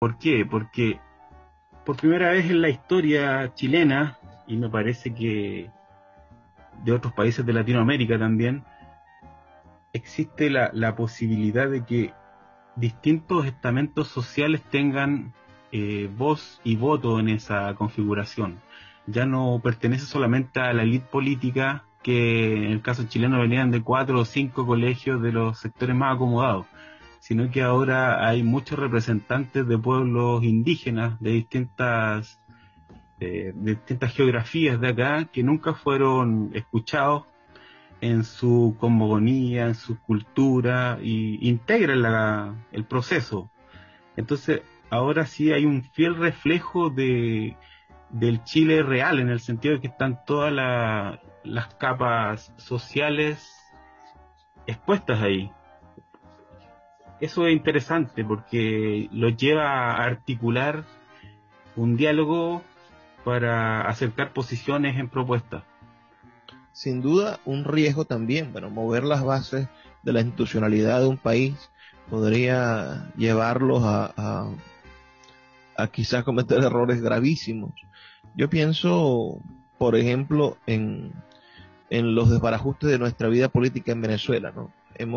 ¿Por qué? Porque por primera vez en la historia chilena, y me parece que de otros países de Latinoamérica también, existe la posibilidad de que distintos estamentos sociales tengan voz y voto en esa configuración. Ya no pertenece solamente a la élite política, que en el caso chileno venían de 4 o 5 colegios de los sectores más acomodados, sino que ahora hay muchos representantes de pueblos indígenas de distintas geografías de acá que nunca fueron escuchados en su cosmogonía, en su cultura, y integran el proceso. Entonces, ahora sí hay un fiel reflejo del Chile real, en el sentido de que están todas las capas sociales expuestas ahí. Eso es interesante porque lo lleva a articular un diálogo para acercar posiciones en propuestas. Sin duda, un riesgo también, bueno, mover las bases de la institucionalidad de un país podría llevarlos a quizás cometer errores gravísimos. Yo pienso, por ejemplo, en los desbarajustes de nuestra vida política en Venezuela, ¿no?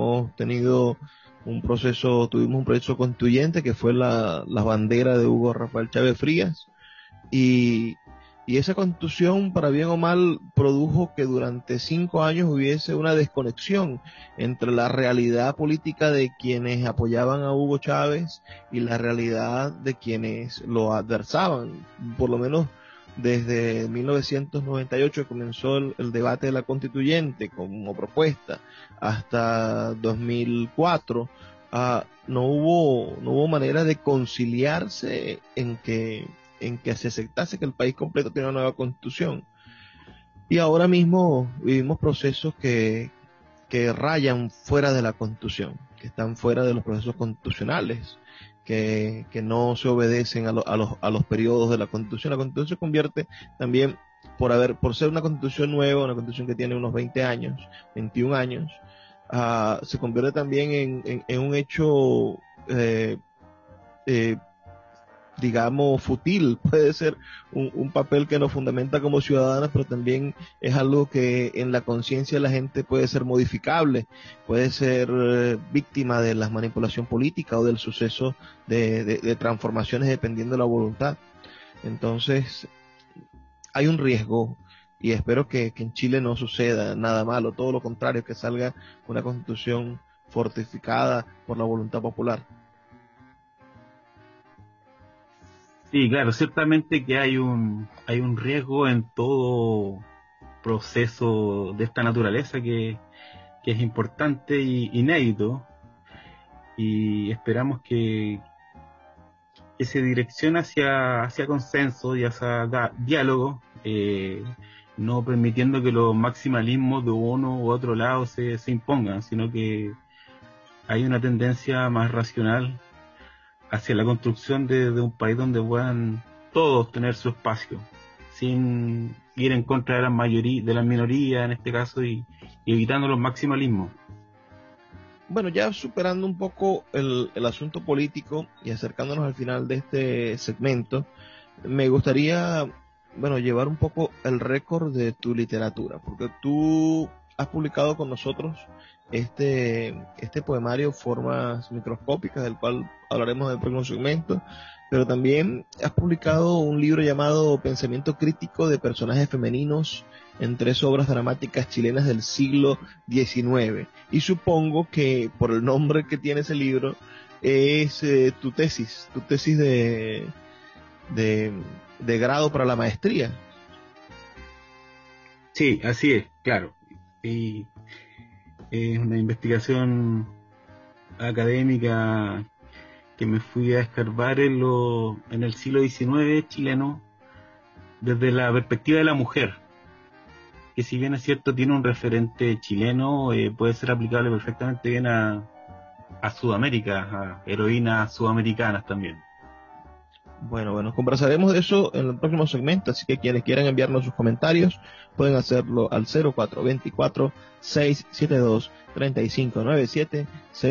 Tuvimos un proceso constituyente que fue la bandera de Hugo Rafael Chávez Frías, y, y esa constitución, para bien o mal, produjo que durante 5 años hubiese una desconexión entre la realidad política de quienes apoyaban a Hugo Chávez y la realidad de quienes lo adversaban. Por lo menos desde 1998 que comenzó el debate de la constituyente como propuesta hasta 2004, no hubo manera de conciliarse en que se aceptase que el país completo tiene una nueva constitución. Y ahora mismo vivimos procesos que rayan fuera de la constitución, que están fuera de los procesos constitucionales, que no se obedecen a los periodos de la constitución. La constitución se convierte también, por ser una constitución nueva, una constitución que tiene unos 20 años, 21 años, se convierte también en un hecho digamos, fútil. Puede ser un papel que nos fundamenta como ciudadanos, pero también es algo que en la conciencia de la gente puede ser modificable, puede ser víctima de la manipulación política o del suceso de transformaciones dependiendo de la voluntad. Entonces, hay un riesgo, y espero que en Chile no suceda nada malo, todo lo contrario, que salga una constitución fortificada por la voluntad popular. Sí, claro, ciertamente que hay un riesgo en todo proceso de esta naturaleza que es importante y inédito, y esperamos que se direccione hacia consenso y hacia diálogo, no permitiendo que los maximalismos de uno u otro lado se impongan, sino que hay una tendencia más racional hacia la construcción de un país donde puedan todos tener su espacio, sin ir en contra de las minorías en este caso, y evitando los maximalismos. Bueno, ya superando un poco el asunto político y acercándonos al final de este segmento, me gustaría, bueno, llevar un poco el récord de tu literatura, porque tú has publicado con nosotros este poemario Formas Microscópicas, del cual hablaremos en el próximo segmento, pero también has publicado un libro llamado Pensamiento Crítico de Personajes Femeninos en 3 obras dramáticas chilenas del siglo XIX. Y supongo que por el nombre que tiene ese libro es tu tesis de grado para la maestría. Sí, así es, claro. Y es una investigación académica que me fui a escarbar en el siglo XIX chileno desde la perspectiva de la mujer, que si bien es cierto tiene un referente chileno, puede ser aplicable perfectamente bien a Sudamérica, a heroínas sudamericanas también. Bueno, conversaremos de eso en el próximo segmento, así que quienes quieran enviarnos sus comentarios pueden hacerlo al 0424-672-3597,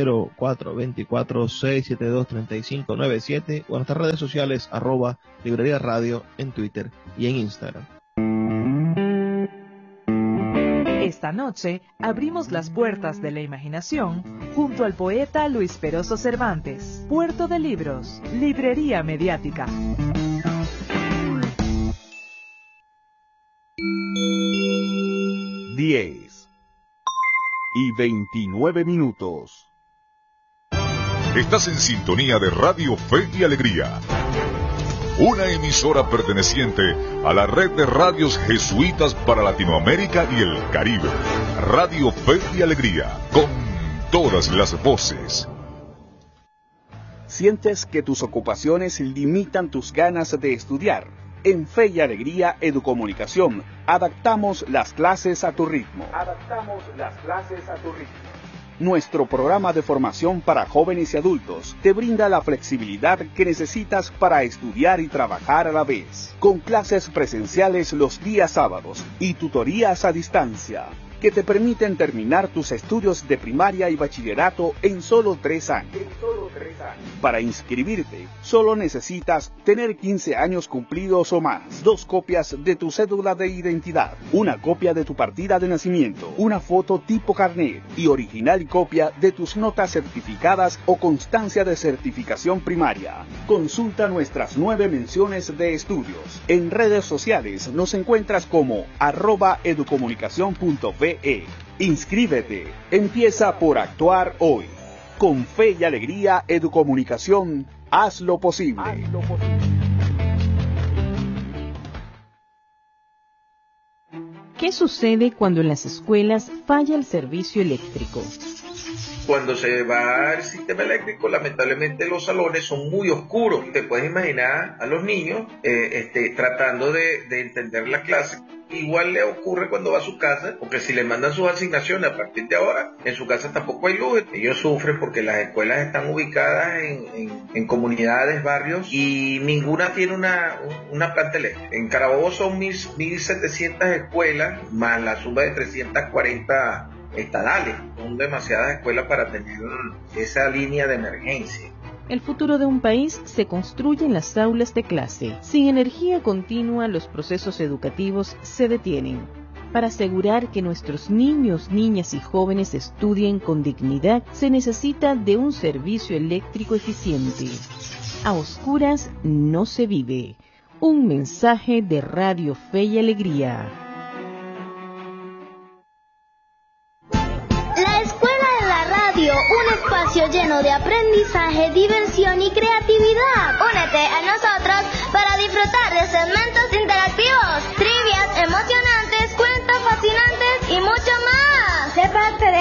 0424-672-3597 o en nuestras redes sociales @Librería Radio en Twitter y en Instagram. Esta noche abrimos las puertas de la imaginación junto al poeta Luis Peroso Cervantes. Puerto de Libros, Librería Mediática. Diez y 29 minutos. Estás en sintonía de Radio Fe y Alegría, una emisora perteneciente a la red de radios jesuitas para Latinoamérica y el Caribe. Radio Fe y Alegría, con todas las voces. ¿Sientes que tus ocupaciones limitan tus ganas de estudiar? En Fe y Alegría Educomunicación, adaptamos las clases a tu ritmo. Nuestro programa de formación para jóvenes y adultos te brinda la flexibilidad que necesitas para estudiar y trabajar a la vez, con clases presenciales los días sábados y tutorías a distancia, que te permiten terminar tus estudios de primaria y bachillerato en solo 3 años. Para inscribirte, solo necesitas tener 15 años cumplidos o más, 2 copias de tu cédula de identidad, una copia de tu partida de nacimiento, una foto tipo carnet y original copia de tus notas certificadas o constancia de certificación primaria. Consulta nuestras 9 menciones de estudios. En redes sociales nos encuentras como @educomunicacion.be. Inscríbete. Empieza por actuar hoy. Con Fe y Alegría Educomunicación, haz lo posible. ¿Qué sucede cuando en las escuelas falla el servicio eléctrico? Cuando se va el sistema eléctrico, lamentablemente los salones son muy oscuros. Te puedes imaginar a los niños tratando de entender la clase. Igual le ocurre cuando va a su casa, porque si le mandan sus asignaciones a partir de ahora, en su casa tampoco hay luz. Ellos sufren porque las escuelas están ubicadas en comunidades, barrios, y ninguna tiene una planta eléctrica. En Carabobo son 1.700 escuelas, más la suma de 340 estadales. Son demasiadas escuelas para tener esa línea de emergencia. El futuro de un país se construye en las aulas de clase. Sin energía continua, los procesos educativos se detienen. Para asegurar que nuestros niños, niñas y jóvenes estudien con dignidad, se necesita de un servicio eléctrico eficiente. A oscuras no se vive. Un mensaje de Radio Fe y Alegría. Un espacio lleno de aprendizaje, diversión y creatividad. Únete a nosotros para disfrutar de segmentos interactivos, trivias emocionantes, cuentos fascinantes y mucho más. Sé parte de